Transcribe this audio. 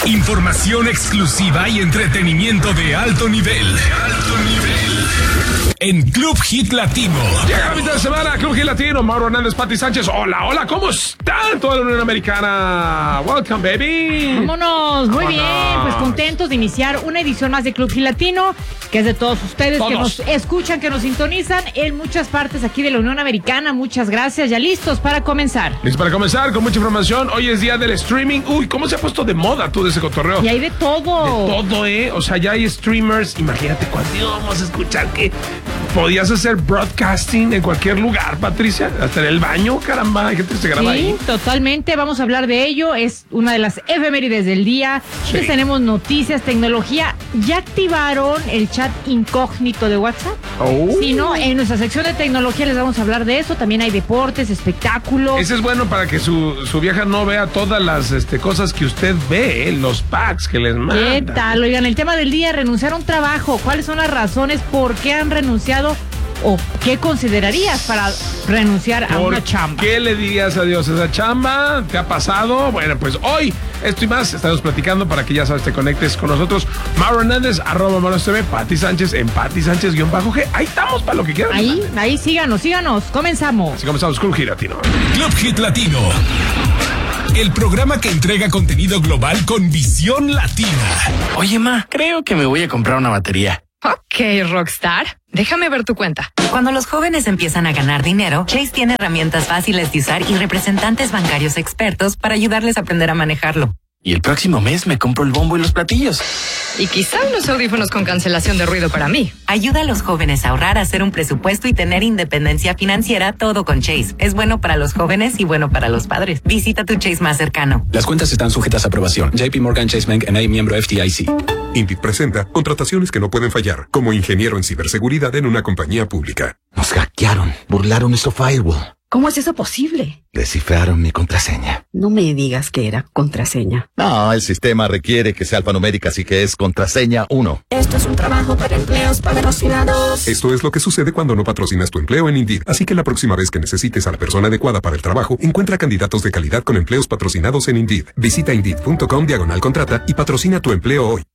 Información exclusiva y entretenimiento de alto nivel. En Club Hit Latino. Llega la mitad de semana, Club Hit Latino. Mauro Hernández, Pati Sánchez. Hola, ¿cómo están? Toda la Unión Americana. Welcome, baby. Vámonos, muy bien. Pues contentos de iniciar una edición más de Club Hit Latino, que es de todos ustedes que nos escuchan, que nos sintonizan en muchas partes aquí de la Unión Americana. Muchas gracias. Ya listos para comenzar. Listos para comenzar con mucha información. Hoy es día del streaming. Uy, ¿cómo se ha puesto de moda todo ese cotorreo? Y hay de todo. De todo, O sea, ya hay streamers. Imagínate cuando íbamos a escuchar que podías hacer broadcasting en cualquier lugar, Patricia, hasta en el baño, caramba, hay gente que se graba ahí. Sí, totalmente, vamos a hablar de ello, es una de las efemérides del día. Sí. Les tenemos noticias, tecnología. ¿Ya activaron el chat incógnito de WhatsApp? Sí, ¿no? En nuestra sección de tecnología les vamos a hablar de eso, también hay deportes, espectáculos. Ese es bueno para que su vieja no vea todas las cosas que usted ve, los packs que les manda. ¿Qué tal? Oigan, el tema del día, renunciar a un trabajo. ¿Cuáles son las razones por qué han renunciado o qué considerarías para renunciar a una chamba? ¿Qué le dirías adiós a esa chamba? ¿Te ha pasado? Bueno, pues hoy, esto y más, estamos platicando para que ya sabes, te conectes con nosotros. Mauro Hernández, @MauroTV, Pati Sánchez, en Pati Sánchez_G. Ahí estamos para lo que quieran. Ahí, síganos, comenzamos. Así comenzamos Club Hit Latino. Club Hit Latino. El programa que entrega contenido global con visión latina. Oye, ma, creo que me voy a comprar una batería. Ok, Rockstar, déjame ver tu cuenta. Cuando los jóvenes empiezan a ganar dinero, Chase tiene herramientas fáciles de usar y representantes bancarios expertos para ayudarles a aprender a manejarlo. Y el próximo mes me compro el bombo y los platillos. Y quizá unos audífonos con cancelación de ruido para mí. Ayuda a los jóvenes a ahorrar, a hacer un presupuesto y tener independencia financiera, todo con Chase. Es bueno para los jóvenes y bueno para los padres. Visita tu Chase más cercano. Las cuentas están sujetas a aprobación. JP Morgan Chase Bank N.A., miembro FDIC. Indeed presenta contrataciones que no pueden fallar, como ingeniero en ciberseguridad en una compañía pública. Nos hackearon, burlaron nuestro firewall. ¿Cómo es eso posible? Descifraron mi contraseña. No me digas que era contraseña. No, el sistema requiere que sea alfanumérica, así que es contraseña 1. Esto es un trabajo para empleos patrocinados. Esto es lo que sucede cuando no patrocinas tu empleo en Indeed. Así que la próxima vez que necesites a la persona adecuada para el trabajo, encuentra candidatos de calidad con empleos patrocinados en Indeed. Visita Indeed.com/contrata y patrocina tu empleo hoy.